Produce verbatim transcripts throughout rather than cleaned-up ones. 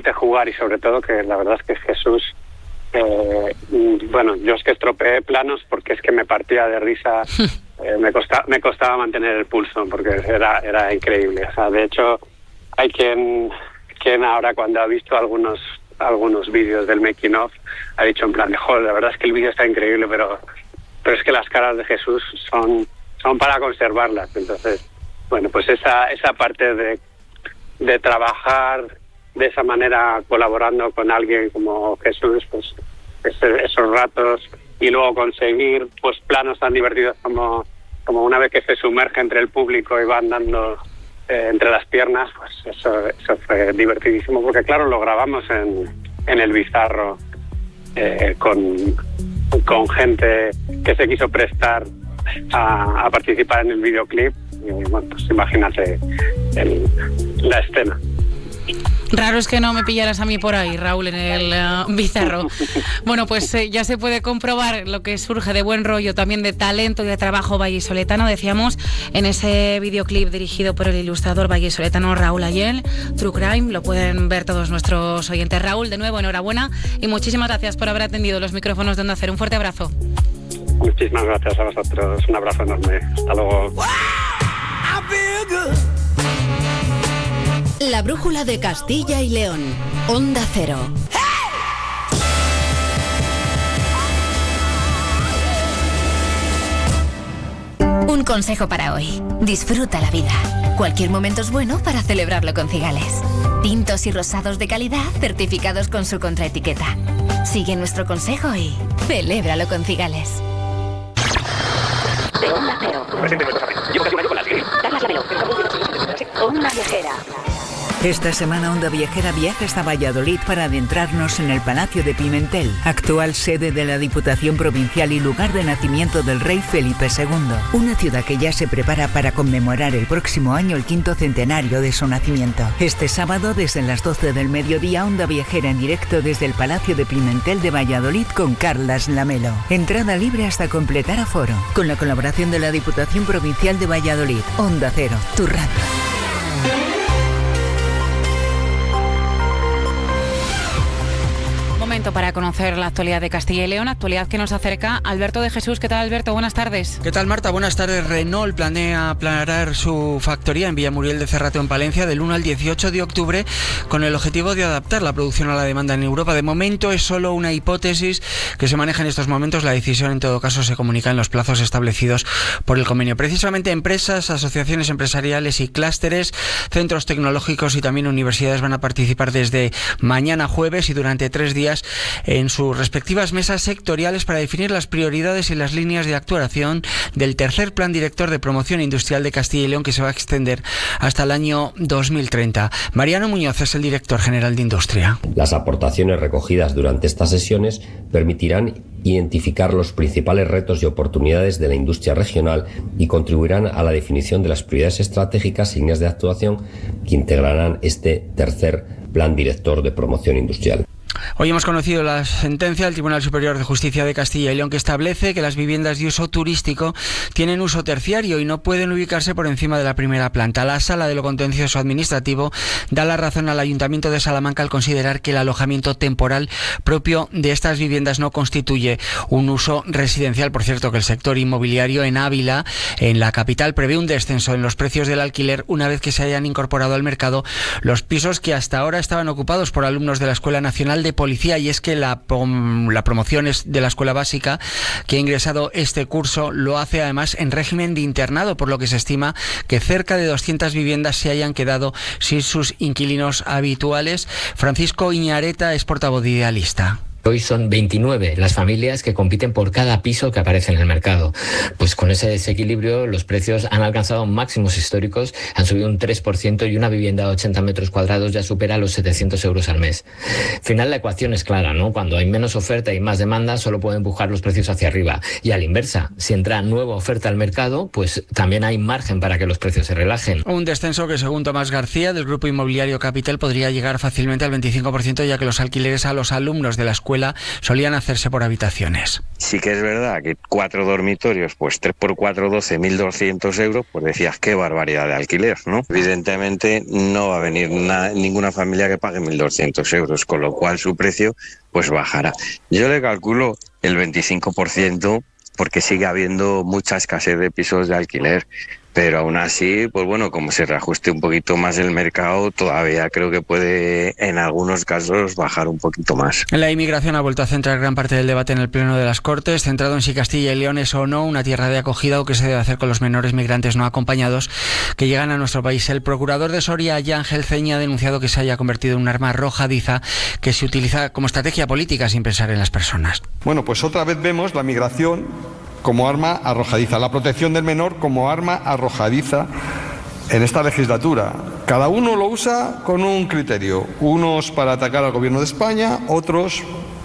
hace jugar, y sobre todo que la verdad es que Jesús, eh, bueno, yo es que estropeé planos porque es que me partía de risa, eh, me costaba, me costaba mantener el pulso porque era, era increíble. O sea, de hecho, hay quien, quien ahora cuando ha visto algunos algunos vídeos del making of ha dicho en plan de, joder, la verdad es que el vídeo está increíble, pero pero es que las caras de Jesús son son para conservarlas. Entonces, bueno, pues esa esa parte de de trabajar de esa manera colaborando con alguien como Jesús, pues ese, esos ratos, y luego conseguir pues planos tan divertidos como como una vez que se sumerge entre el público y va andando eh, entre las piernas, pues eso eso fue divertidísimo, porque claro, lo grabamos en en el Bizarro eh, con con gente que se quiso prestar a, a participar en el videoclip, y bueno, pues imagínate el, la escena. Raro es que no me pillaras a mí por ahí, Raúl, en el uh, Bizarro. Bueno, pues eh, ya se puede comprobar lo que surge de buen rollo, también de talento y de trabajo vallisoletano, decíamos, en ese videoclip dirigido por el ilustrador vallisoletano Raúl Ayel, True Crime. Lo pueden ver todos nuestros oyentes. Raúl, de nuevo, enhorabuena y muchísimas gracias por haber atendido los micrófonos de Onda Cero. Un fuerte abrazo. Muchísimas gracias a vosotros. Un abrazo enorme. Hasta luego. La brújula de Castilla y León. Onda Cero. Un consejo para hoy. Disfruta la vida. Cualquier momento es bueno para celebrarlo con Cigales. Tintos y rosados de calidad certificados con su contraetiqueta. Sigue nuestro consejo y celébralo con Cigales. De Onda Cero. Douglas Lamelo. Onda Viajera. Esta semana Onda Viajera viaja hasta Valladolid para adentrarnos en el Palacio de Pimentel, actual sede de la Diputación Provincial y lugar de nacimiento del rey Felipe segundo. Una ciudad que ya se prepara para conmemorar el próximo año el quinto centenario de su nacimiento. Este sábado, desde las doce del mediodía, Onda Viajera en directo desde el Palacio de Pimentel de Valladolid con Douglas Lamelo. Entrada libre hasta completar aforo. Con la colaboración de la Diputación Provincial de Valladolid. Onda Cero, tu radio. Momento para conocer la actualidad de Castilla y León, actualidad que nos acerca Alberto de Jesús. ¿Qué tal, Alberto? Buenas tardes. ¿Qué tal, Marta? Buenas tardes. Renault planea planear su factoría en Villamuriel de Cerrato, en Palencia, del uno al dieciocho de octubre, con el objetivo de adaptar la producción a la demanda en Europa. De momento es solo una hipótesis que se maneja en estos momentos. La decisión, en todo caso, se comunica en los plazos establecidos por el convenio. Precisamente empresas, asociaciones empresariales y clústeres, centros tecnológicos y también universidades van a participar desde mañana jueves y durante tres días en sus respectivas mesas sectoriales para definir las prioridades y las líneas de actuación del tercer Plan Director de Promoción Industrial de Castilla y León, que se va a extender hasta el año dos mil treinta. Mariano Muñoz es el director general de Industria. Las aportaciones recogidas durante estas sesiones permitirán identificar los principales retos y oportunidades de la industria regional y contribuirán a la definición de las prioridades estratégicas y líneas de actuación que integrarán este tercer Plan Director de Promoción Industrial. Hoy hemos conocido la sentencia del Tribunal Superior de Justicia de Castilla y León, que establece que las viviendas de uso turístico tienen uso terciario y no pueden ubicarse por encima de la primera planta. La Sala de lo Contencioso Administrativo da la razón al Ayuntamiento de Salamanca al considerar que el alojamiento temporal propio de estas viviendas no constituye un uso residencial. Por cierto, que el sector inmobiliario en Ávila, en la capital, prevé un descenso en los precios del alquiler una vez que se hayan incorporado al mercado los pisos que hasta ahora estaban ocupados por alumnos de la Escuela Nacional de Policía. Y es que la, la promoción es de la escuela básica que ha ingresado este curso lo hace además en régimen de internado, por lo que se estima que cerca de doscientas viviendas se hayan quedado sin sus inquilinos habituales. Francisco Iñareta es portavoz de Idealista. Hoy son veintinueve las familias que compiten por cada piso que aparece en el mercado. Pues con ese desequilibrio los precios han alcanzado máximos históricos, han subido un tres por ciento y una vivienda de ochenta metros cuadrados ya supera los setecientos euros al mes. Al final la ecuación es clara, ¿no? Cuando hay menos oferta y más demanda solo puede empujar los precios hacia arriba. Y a la inversa, si entra nueva oferta al mercado, pues también hay margen para que los precios se relajen. Un descenso que, según Tomás García del Grupo Inmobiliario Capital, podría llegar fácilmente al veinticinco por ciento, ya que los alquileres a los alumnos de la escuela escuela solían hacerse por habitaciones. Sí que es verdad que cuatro dormitorios, pues tres por cuatro, doce, mil doscientos euros, pues decías qué barbaridad de alquiler, ¿no? Evidentemente no va a venir na- ninguna familia que pague mil doscientos euros, con lo cual su precio pues bajará. Yo le calculo el veinticinco por ciento porque sigue habiendo mucha escasez de pisos de alquiler. Pero aún así, pues bueno, como se reajuste un poquito más el mercado, todavía creo que puede en algunos casos bajar un poquito más. La inmigración ha vuelto a centrar gran parte del debate en el Pleno de las Cortes, centrado en si Castilla y León es o no una tierra de acogida o qué se debe hacer con los menores migrantes no acompañados que llegan a nuestro país. El procurador de Soria, Ángel Ceña, ha denunciado que se haya convertido en un arma arrojadiza que se utiliza como estrategia política sin pensar en las personas. Bueno, pues otra vez vemos la migración como arma arrojadiza, la protección del menor como arma arrojadiza en esta legislatura. Cada uno lo usa con un criterio, unos para atacar al Gobierno de España, otros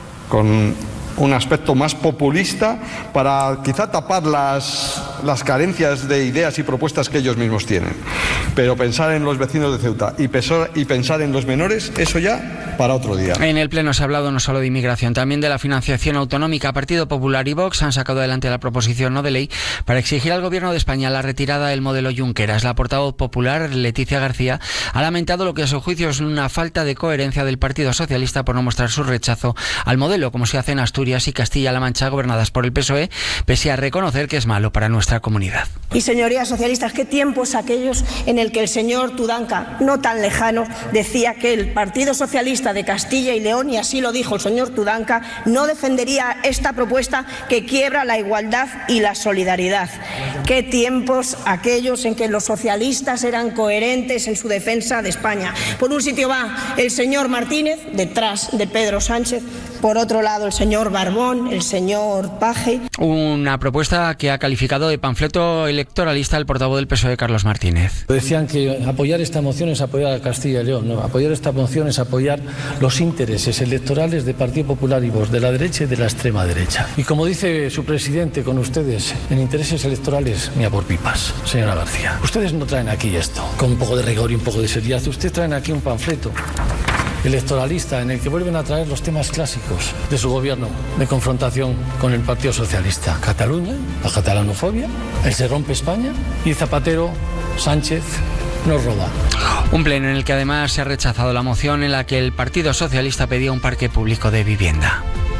con un aspecto más populista para quizá tapar las, las carencias de ideas y propuestas que ellos mismos tienen. Pero pensar en los vecinos de Ceuta y pensar, y pensar en los menores, eso ya para otro día. En el Pleno se ha hablado no solo de inmigración, también de la financiación autonómica. Partido Popular y Vox han sacado adelante la proposición no de ley para exigir al Gobierno de España la retirada del modelo Junqueras. La portavoz popular, Leticia García, ha lamentado lo que a su juicio es una falta de coherencia del Partido Socialista por no mostrar su rechazo al modelo, como se hace en Asturias y Castilla-La Mancha, gobernadas por el P S O E, pese a reconocer que es malo para nuestra comunidad. Y señorías socialistas, qué tiempos aquellos en el que el señor Tudanca, no tan lejano, decía que el Partido Socialista de Castilla y León, y así lo dijo el señor Tudanca, no defendería esta propuesta que quiebra la igualdad y la solidaridad. Qué tiempos aquellos en que los socialistas eran coherentes en su defensa de España. Por un sitio va el señor Martínez, detrás de Pedro Sánchez, por otro lado el señor Barbón, el señor Paje. Una propuesta que ha calificado de panfleto electoralista el portavoz del P S O E, Carlos Martínez. Decían que apoyar esta moción es apoyar a Castilla y León. No, apoyar esta moción es apoyar los intereses electorales del Partido Popular y Vox, de la derecha y de la extrema derecha. Y como dice su presidente con ustedes, en intereses electorales ni a por pipas, señora García. Ustedes no traen aquí esto, con un poco de rigor y un poco de seriedad. Ustedes traen aquí un panfleto electoralista en el que vuelven a traer los temas clásicos de su gobierno de confrontación con el Partido Socialista. Cataluña, la catalanofobia, el se rompe España y Zapatero, Sánchez nos roba. Un pleno en el que además se ha rechazado la moción en la que el Partido Socialista pedía un parque público de vivienda.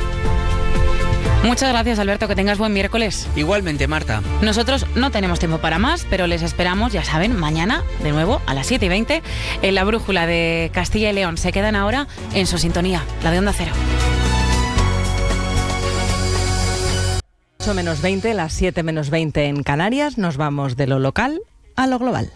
Muchas gracias, Alberto, que tengas buen miércoles. Igualmente, Marta. Nosotros no tenemos tiempo para más, pero les esperamos, ya saben, mañana, de nuevo, a las siete y veinte, en la brújula de Castilla y León. Se quedan ahora en su sintonía, la de Onda Cero. ocho menos veinte, las siete menos veinte en Canarias. Nos vamos de lo local a lo global.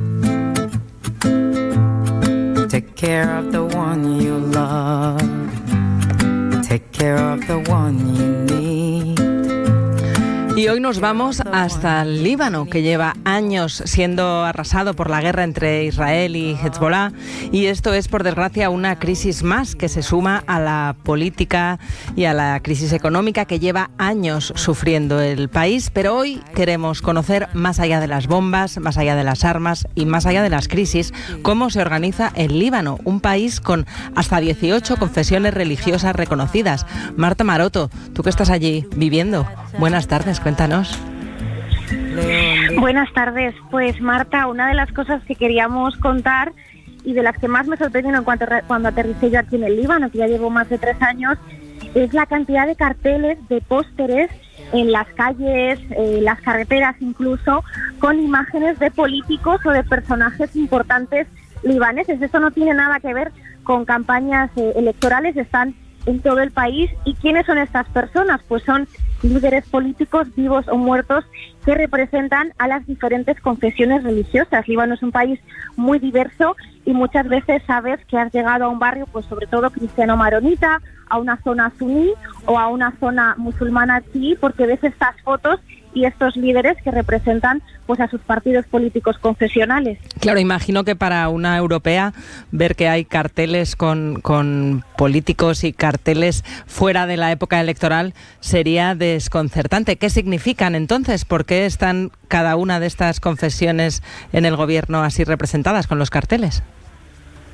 Take care of the one you love. Take care of the one you need. Y hoy nos vamos hasta el Líbano, que lleva años siendo arrasado por la guerra entre Israel y Hezbollah, y esto es, por desgracia, una crisis más que se suma a la política y a la crisis económica que lleva años sufriendo el país. Pero hoy queremos conocer, más allá de las bombas, más allá de las armas y más allá de las crisis, cómo se organiza el Líbano, un país con hasta dieciocho confesiones religiosas reconocidas. Marta Maroto, tú que estás allí viviendo, buenas tardes. Cuéntanos. Buenas tardes. Pues Marta, una de las cosas que queríamos contar y de las que más me sorprendieron cuando, cuando aterricé yo aquí en el Líbano, que ya llevo más de tres años, es la cantidad de carteles, de pósteres en las calles, eh, las carreteras incluso, con imágenes de políticos o de personajes importantes libaneses. Esto no tiene nada que ver con campañas eh, electorales, están en todo el país. ¿Y quiénes son estas personas? Pues son líderes políticos vivos o muertos que representan a las diferentes confesiones religiosas. Líbano es un país muy diverso y muchas veces sabes que has llegado a un barrio, pues sobre todo cristiano-maronita, a una zona suní o a una zona musulmana chií, porque ves estas fotos y estos líderes que representan pues a sus partidos políticos confesionales. Claro, imagino que para una europea ver que hay carteles con, con políticos y carteles fuera de la época electoral sería desconcertante. ¿Qué significan entonces? ¿Por qué están cada una de estas confesiones en el gobierno así representadas con los carteles?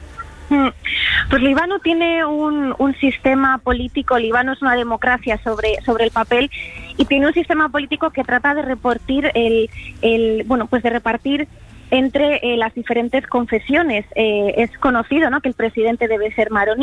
Pues Líbano tiene un, un sistema político, Líbano es una democracia sobre, sobre el papel, y tiene un sistema político que trata de repartir el, el bueno, pues de repartir entre eh, las diferentes confesiones. Eh, es conocido, ¿no?, que el presidente debe ser maroní.